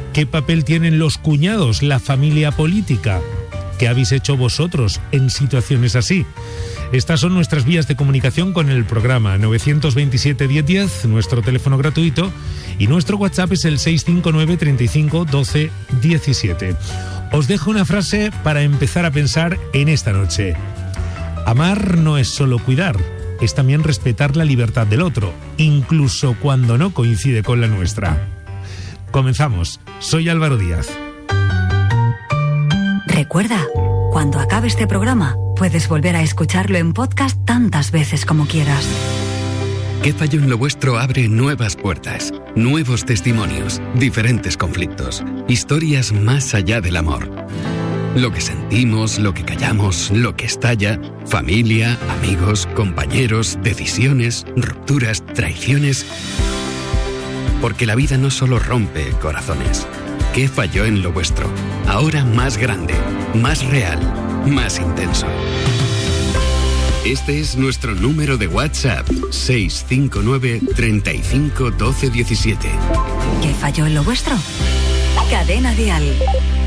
¿Qué papel tienen los cuñados, la familia política? ¿Qué habéis hecho vosotros en situaciones así? Estas son nuestras vías de comunicación con el programa. 927 1010, nuestro teléfono gratuito, y nuestro WhatsApp es el 659 35 12 17. Os dejo una frase para empezar a pensar en esta noche. Amar no es solo cuidar, es también respetar la libertad del otro, incluso cuando no coincide con la nuestra. Comenzamos. Soy Álvaro Díaz. Recuerda, cuando acabe este programa, puedes volver a escucharlo en podcast tantas veces como quieras. ¿Qué falló en lo vuestro? Abre nuevas puertas, nuevos testimonios, diferentes conflictos, historias más allá del amor. Lo que sentimos, lo que callamos, lo que estalla, familia, amigos, compañeros, decisiones, rupturas, traiciones. Porque la vida no solo rompe corazones. ¿Qué falló en lo vuestro? Ahora más grande, más real, más intenso. Este es nuestro número de WhatsApp, 659 35 12 17. ¿Qué falló en lo vuestro? Cadena Dial.